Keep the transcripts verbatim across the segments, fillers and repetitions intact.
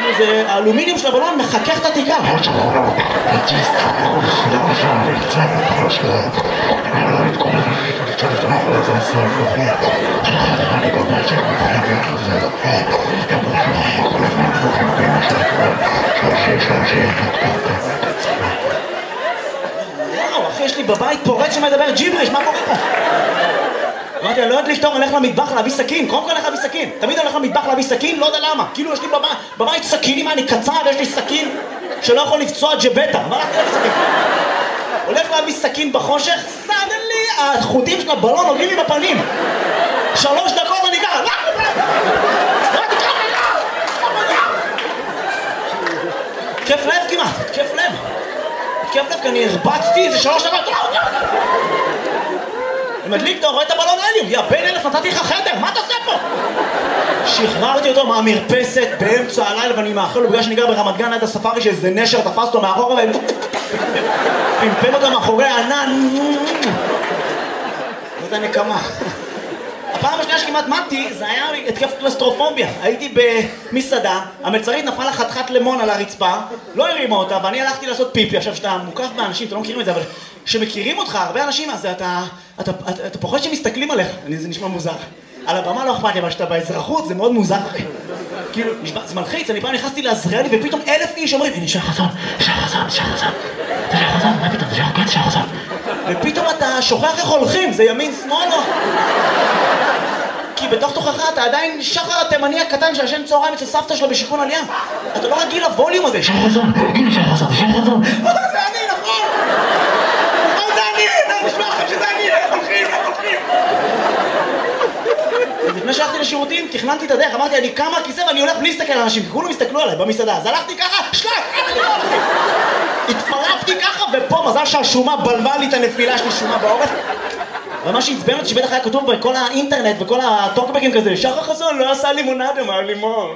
כאילו זה, האלומיניום של הבלון מחכך את התקרה. וואו, אחי, יש לי בבית פורץ שמדבר ג'יבריש, מה קורה פה? אמרתי, אני לא יודע לפתור, אני הולך למטבח להביא סכין, קודם כל אני הולך להביא סכין. תמיד אני הולך למטבח להביא סכין, לא יודע למה. כאילו יש לי בבית, בבית סכינים, אני קצר, יש לי סכין שלא יכול לפצוע ג'בטה. מה הלכתי להביא סכין? הולך להביא סכין בחושך, סדלי, החוטים של הבלון נוגעים לי בפנים. שלוש דקות אני ככה, כיף לב כמעט, כיף לב. כיף לב, כי אני הרבצתי איזה שלוש דקות. אני מדליק, אתה רואה את הבלון האליום, יא בן אלף, נתתי לך חדר, מה אתה עושה פה? שחררתי אותו מהמרפסת באמצע הלילה, ואני מאחל לו בגלל שאני גר ברמת גן עד הספארי שאיזה נשר תפס אותו מאחורה ופמפם אותו מאחורי הענן. זאת הנקמה. הפעם השנייה שכמעט מתתי, זה היה התקף קלסטרופוביה. הייתי במסעדה, המלצרית נפלה לה חתיכת לימון על הרצפה, לא הרימה אותה, ואני הלכתי לעשות פיפי. עכשיו, שאתה מוקף באנשים, אתה לא מכירים את זה, אבל שמכירים אותך, הרבה אנשים, אז אתה, אתה, אתה, אתה פחות שמסתכלים עליך, זה נשמע מוזר. על הבמה לא אכפת לי, אבל שאתה באזרחות, זה מאוד מוזר. כאילו, זה מלחיץ, אני פעם נכנסתי לעזריאלי, ופתאום אלף איש אומרים, הנה, שי חזון, שי חזון, שי חזון, זה שי חזון, מה פתאום, זה שי חזון, שי חזון. ופתאום אתה שוכח איך הולכים, זה ימין, שמאל, לא? כי בתוך תוכחה אתה עדיין שחר התימני הקטן שהשם צהריים אצל סבתא שלו בשיכון עלייה. אתה לא רגיל לווליום הזה. שי חזון, הנה שי חזון, שי חזון. זה אני, נכון! נכון, זה אני! נשמע לכם שזה אני, איך הולכים, איך הולכים! אז לפני שהלכתי לשירותים, תכננתי את הדרך, אמרתי, אני קם מהכיסא ואני הולך בלי להסתכל על אנשים, כי כולם הסתכלו עליי במסעדה. אז הלכתי ככה, שלק! התפרפתי ככה, ופה מזל שהשומה בלבה לי את הנפילה שלי, שומה בעורף. ומה שעצבן אותי שבטח היה כתוב בכל האינטרנט וכל הטוקבקים כזה, שחר חזון לא עשה לימונדה מהלימון.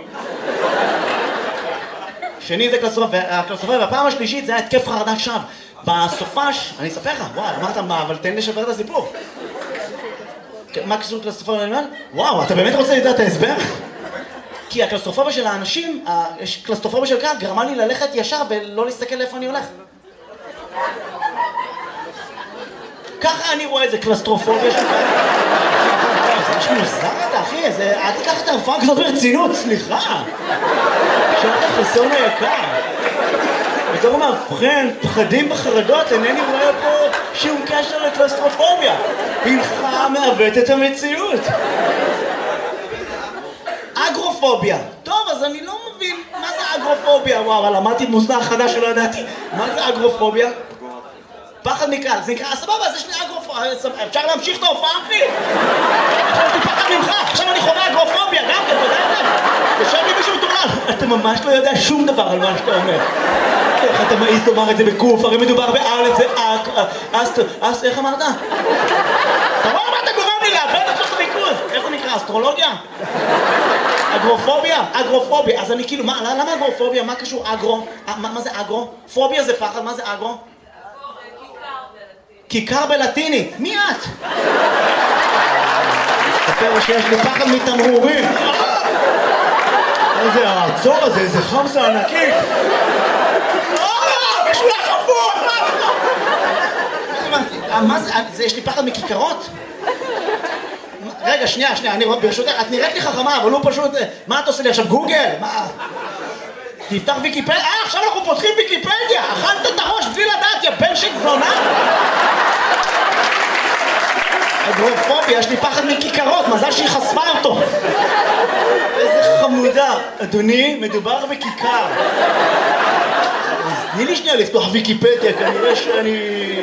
שני זה קלסטרופוביה, והפעם השלישית זה היה התקף חרדת שווא. בסופש, אני אספר לך, וואי, אמרת מה, אבל תן לי לשפר את הסיפור. מה קשור קלסטרופוביה? וואו, אתה באמת רוצה לדעת את ההסבר? כי הקלסטרופוביה של האנשים, יש קלסטרופוביה של קהל, גרמה לי ללכת ישר ולא להסתכל לאיפה אני הולך. ככה אני רואה איזה קלסטרופוביה של קהל. זה משהו מוזר אתה, אחי, אל תיקח את ההופעה כזאת ברצינות, סליחה. שחר חסון היקר. בתור מאבחן, פחדים וחרדות, אינני רואה פה שום קשר לקלסטרופוביה. הינך מעוות את המציאות. אגרופוביה. טוב, אז אני לא מבין מה זה אגרופוביה. וואו, אבל למדתי מוסדר חדש שלא ידעתי. מה זה אגרופוביה? פחד מקהל. זה נקרא, סבבה, אז יש לי אגרופוביה. אפשר להמשיך את ההופעה, אחי? עכשיו יש לי פחד ממך. עכשיו אני חווה אגרופוביה. גם כן, אתה יודע את זה? יושב לי מישהו מתורן. אתה ממש לא יודע שום דבר על מה שאתה אומר. איך אתה מעיז לומר את זה בקוף? הרי מדובר באלף, זה אק, אסט, אסט, איך אמרת? אתה רואה מה אתה גורם לי לאבד עכשיו את הריכוז? איך זה נקרא? אסטרולוגיה? אגרופוביה? אגרופוביה. אז אני כאילו, למה אגרופוביה? מה קשור אגרו? מה זה אגרו? פוביה זה פחד, מה זה אגרו? כיכר בלטינית. מי את? מסתכל שיש לי פחד מתמרורים. איזה העצור הזה, איזה חמסה ענקית. משהו לחפור! מה זה? יש לי פחד מכיכרות? רגע, שנייה, שנייה, אני ברשותך, את נראית לי חכמה, אבל הוא פשוט... מה את עושה לי עכשיו? גוגל? מה? תפתח ויקיפדיה? אה, עכשיו אנחנו פותחים ויקיפדיה! אכלת את הראש בלי לדעת, יא בן של זונה! אגרופוביה, יש לי פחד מכיכרות, מזל שהיא חשפה אותו. איזה חמודה. אדוני, מדובר בכיכר. תני לי שנייה לפתוח ויקיפדיה, כנראה שאני...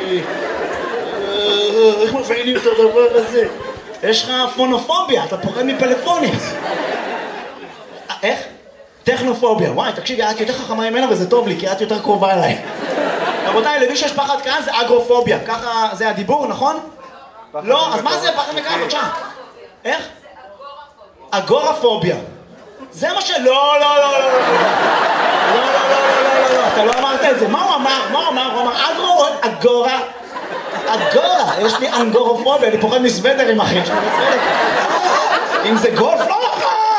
איך מפעילים את הדבר הזה? יש לך פונופוביה, אתה פוחד מפלאפונים. איך? טכנופוביה. וואי, תקשיב, את יותר חכמה ממנה וזה טוב לי, כי את יותר קרובה אליי. רבותיי, למי שיש פחד כאן זה אגרופוביה. ככה זה הדיבור, נכון? לא, אז מה זה פחד מכאן? בבקשה. איך? אגורפוביה. זה מה של... לא, לא, לא, לא, לא. לא, לא, לא, לא, לא, אתה לא אמרת את זה. מה הוא אמר? מה הוא אמר? הוא אמר אגרו או אגורה? אגורה. יש לי אנגורופוביה, אני פוחד מסוודרים, אחי. אם זה גולף, לא נכון.